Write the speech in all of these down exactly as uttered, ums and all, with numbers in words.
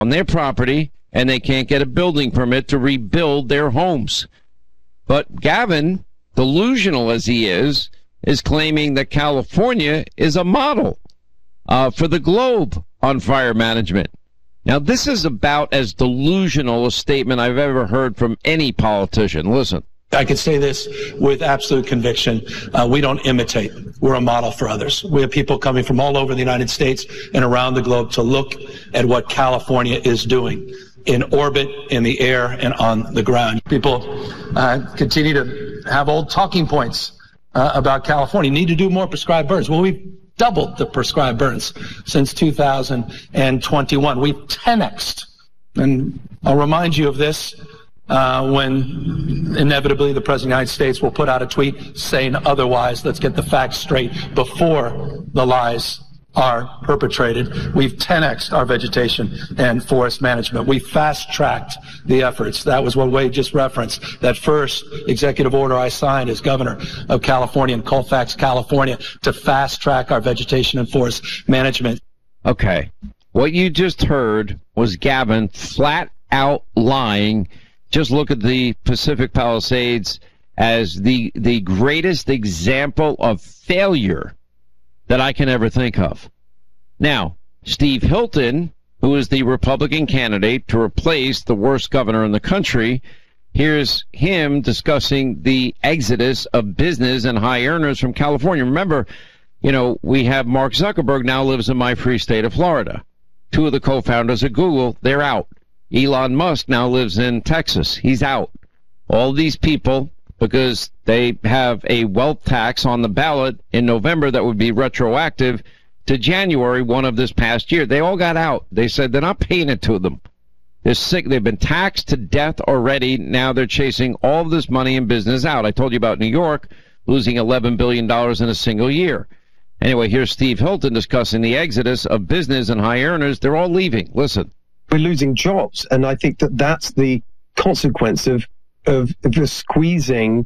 on their property, and they can't get a building permit to rebuild their homes. But Gavin, delusional as he is, is claiming that California is a model uh, for the globe on fire management. Now, this is about as delusional a statement I've ever heard from any politician. Listen. I can say this with absolute conviction. Uh, we don't imitate. We're a model for others. We have people coming from all over the United States and around the globe to look at what California is doing in orbit, in the air, and on the ground. People uh, continue to have old talking points uh, about California. Need to do more prescribed burns. Well, we've doubled the prescribed burns since two thousand twenty-one. We've ten X'd. And I'll remind you of this Uh, when inevitably the President of the United States will put out a tweet saying otherwise. Let's get the facts straight before the lies are perpetrated. We've ten X'd our vegetation and forest management. We fast-tracked the efforts. That was what Wade just referenced. That first executive order I signed as governor of California in Colfax, California, to fast-track our vegetation and forest management. Okay. What you just heard was Gavin flat out lying. Just look at the Pacific Palisades as the the greatest example of failure that I can ever think of. Now, Steve Hilton, who is the Republican candidate to replace the worst governor in the country, here's him discussing the exodus of business and high earners from California. Remember, you know, we have Mark Zuckerberg now lives in my free state of Florida. Two of the co-founders of Google, they're out. Elon Musk now lives in Texas. He's out. All these people, because they have a wealth tax on the ballot in November that would be retroactive to January first of this past year, they all got out. They said they're not paying it to them. They're sick. They've been taxed to death already. Now they're chasing all of this money and business out. I told you about New York losing eleven billion dollars in a single year. Anyway, here's Steve Hilton discussing the exodus of business and high earners. They're all leaving. Listen. We're losing jobs, and I think that that's the consequence of of, of the squeezing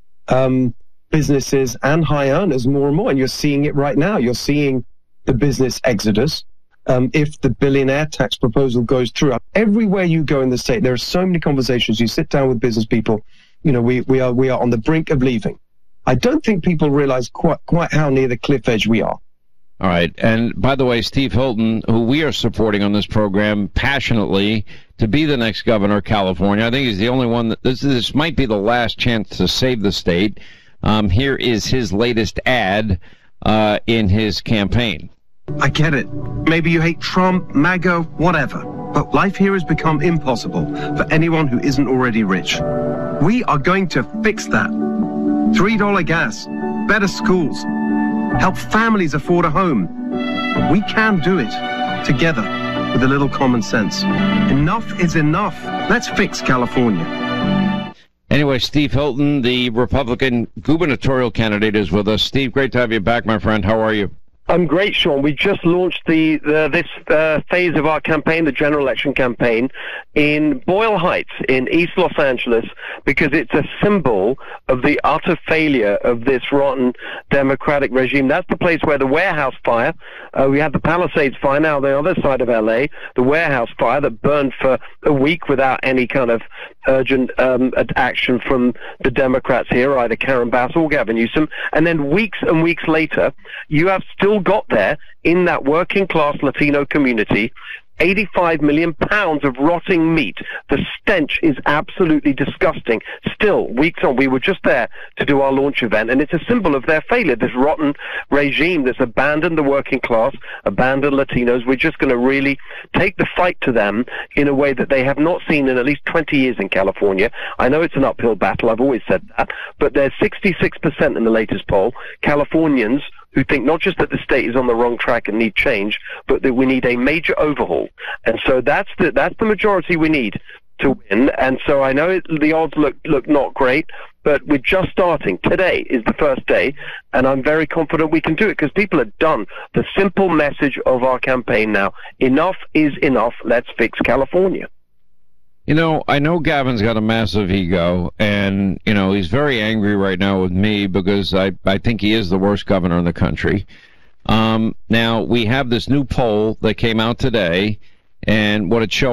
um, businesses and high earners more and more. And you're seeing it right now. You're seeing the business exodus. Um, if the billionaire tax proposal goes through, everywhere you go in the state, there are so many conversations. You sit down with business people. You know, we we are we are on the brink of leaving. I don't think people realize quite quite how near the cliff edge we are. All right. And by the way, Steve Hilton, who we are supporting on this program passionately to be the next governor of California, I think he's the only one that this, this might be the last chance to save the state. Um, here is his latest ad uh, in his campaign. I get it. Maybe you hate Trump, MAGA, whatever. But life here has become impossible for anyone who isn't already rich. We are going to fix that. three dollar gas, better schools, help families afford a home. We can do it together with a little common sense. Enough is enough. Let's fix California. Anyway, Steve Hilton, the Republican gubernatorial candidate, is with us. Steve, great to have you back, my friend. How are you? I'm great, Sean. We just launched the, the this uh, phase of our campaign, the general election campaign, in Boyle Heights in East Los Angeles, because it's a symbol of the utter failure of this rotten Democratic regime. That's the place where the warehouse fire, uh, we had the Palisades fire now on the other side of L A, the warehouse fire that burned for a week without any kind of urgent um, action from the Democrats here, either Karen Bass or Gavin Newsom. And then weeks and weeks later, you have still got there in that working class Latino community eighty-five million pounds of rotting meat. The stench is absolutely disgusting. Still, weeks on, we were just there to do our launch event, and it's a symbol of their failure, this rotten regime that's abandoned the working class, abandoned Latinos. We're just going to really take the fight to them in a way that they have not seen in at least twenty years in California. I know it's an uphill battle, I've always said that, but there's sixty-six percent in the latest poll, Californians who think not just that the state is on the wrong track and need change, but that we need a major overhaul. And so that's the that's the majority we need to win. And so I know it, the odds look look not great, but we're just starting. Today is the first day, and I'm very confident we can do it because people are done. The simple message of our campaign now: enough is enough. Let's fix California. You know, I know Gavin's got a massive ego, and, you know, he's very angry right now with me because I, I think he is the worst governor in the country. Um, now, we have this new poll that came out today, and what it shows